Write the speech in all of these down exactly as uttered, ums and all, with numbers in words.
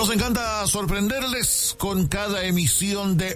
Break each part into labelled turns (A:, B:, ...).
A: Nos encanta sorprenderles con cada emisión de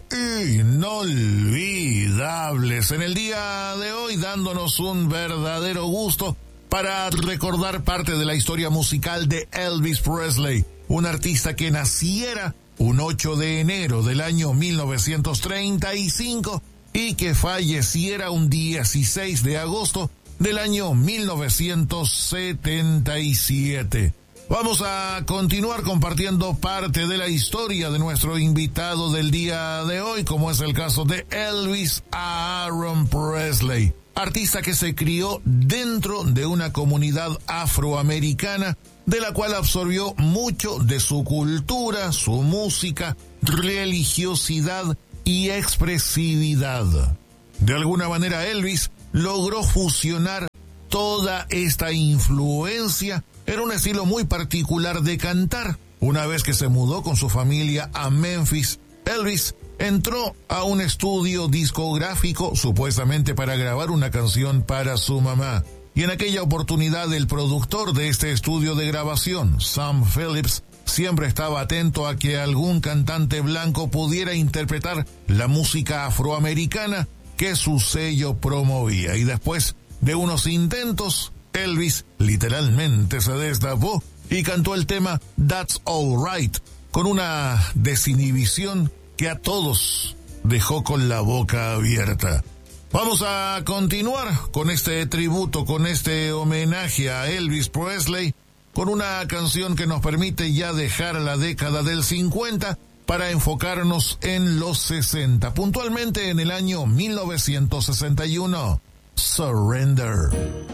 A: Inolvidables. En el día de hoy, dándonos un verdadero gusto para recordar parte de la historia musical de Elvis Presley, un artista que naciera un ocho de enero del año mil novecientos treinta y cinco y que falleciera un dieciséis de agosto del año mil novecientos setenta y siete. Vamos a continuar compartiendo parte de la historia de nuestro invitado del día de hoy, como es el caso de Elvis Aaron Presley, artista que se crió dentro de una comunidad afroamericana, de la cual absorbió mucho de su cultura, su música, religiosidad y expresividad. De alguna manera, Elvis logró fusionar toda esta influencia en un estilo muy particular de cantar. Una vez que se mudó con su familia a Memphis, Elvis entró a un estudio discográfico supuestamente para grabar una canción para su mamá. Y en aquella oportunidad el productor de este estudio de grabación, Sam Phillips, siempre estaba atento a que algún cantante blanco pudiera interpretar la música afroamericana que su sello promovía. Y después de unos intentos, Elvis literalmente se destapó y cantó el tema That's All Right con una desinhibición que a todos dejó con la boca abierta. Vamos a continuar con este tributo, con este homenaje a Elvis Presley, con una canción que nos permite ya dejar la década del cincuenta para enfocarnos en los sesenta, puntualmente en el año mil novecientos sesenta y uno. Surrender.